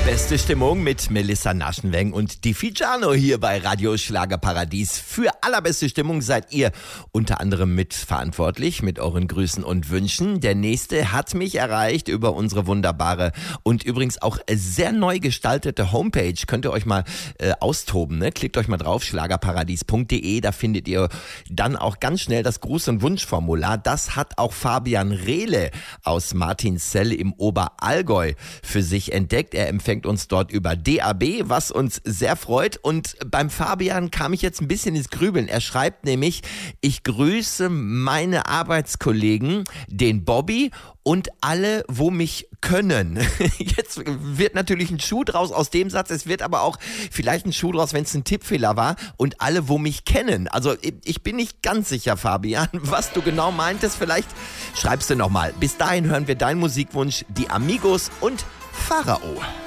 Beste Stimmung mit Melissa Naschenweng und die Figiano hier bei Radio Schlagerparadies. Für allerbeste Stimmung seid ihr unter anderem mitverantwortlich mit euren Grüßen und Wünschen. Der nächste hat mich erreicht über unsere wunderbare und übrigens auch sehr neu gestaltete Homepage. Könnt ihr euch mal austoben, ne? Klickt euch mal drauf, schlagerparadies.de. Da findet ihr dann auch ganz schnell das Gruß- und Wunschformular. Das hat auch Fabian Rehle aus Martinszell im Oberallgäu für sich entdeckt. Er empfängt uns dort über DAB, was uns sehr freut. Und beim Fabian kam ich jetzt ein bisschen ins Grübeln. Er schreibt nämlich, ich grüße meine Arbeitskollegen, den Bobby und alle, wo mich können. Jetzt wird natürlich ein Schuh draus aus dem Satz, es wird aber auch vielleicht ein Schuh draus, wenn es ein Tippfehler war, und alle, wo mich kennen. Also ich bin nicht ganz sicher, Fabian, was du genau meintest. Vielleicht schreibst du nochmal. Bis dahin hören wir deinen Musikwunsch, die Amigos und Pharao.